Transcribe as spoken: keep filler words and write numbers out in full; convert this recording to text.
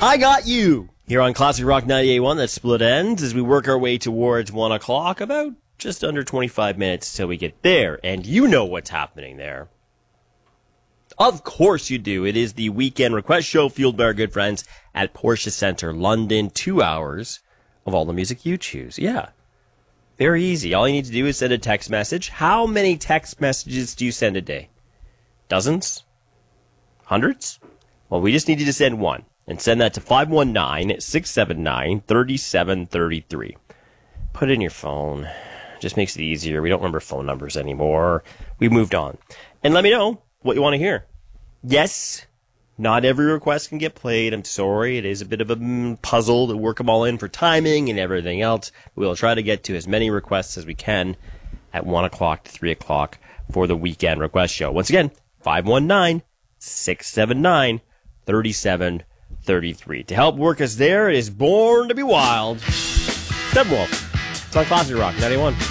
I got you here on Classic Rock ninety-eight point one. That split ends as we work our way towards one o'clock. About just under twenty-five minutes till we get there. And you know what's happening there. Of course you do. It is the weekend request show fueled by our good friends at Porsche Centre London. Two hours of all the music you choose. Yeah. Very easy. All you need to do is send a text message. How many text messages do you send a day? Dozens? Hundreds? Well, we just need you to send one. And send that to five one nine, six seven nine, three seven three three. Put it in your phone. Just makes it easier. We don't remember phone numbers anymore. We moved on. And let me know what you want to hear. Yes, not every request can get played. I'm sorry. It is a bit of a puzzle to work them all in for timing and everything else. We'll try to get to as many requests as we can at one o'clock to three o'clock for the weekend request show. Once again, five one nine, six seven nine, three seven three three. To help work us there, it is Born to be Wild. Steppenwolf. It's on Classic Rock ninety-one.